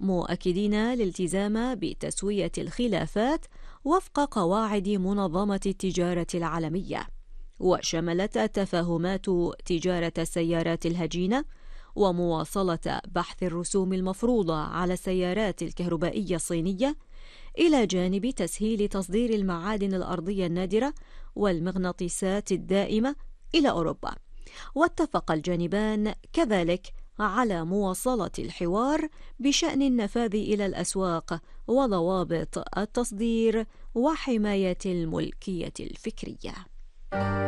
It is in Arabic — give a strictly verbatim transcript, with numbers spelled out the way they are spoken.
مؤكدين الالتزام بتسوية الخلافات وفق قواعد منظمة التجارة العالمية، وشملت تفاهمات تجارة السيارات الهجينة ومواصلة بحث الرسوم المفروضة على السيارات الكهربائية الصينية، إلى جانب تسهيل تصدير المعادن الأرضية النادرة والمغناطيسات الدائمة إلى أوروبا. واتفق الجانبان كذلك على مواصلة الحوار بشأن النفاذ إلى الأسواق وضوابط التصدير وحماية الملكية الفكرية.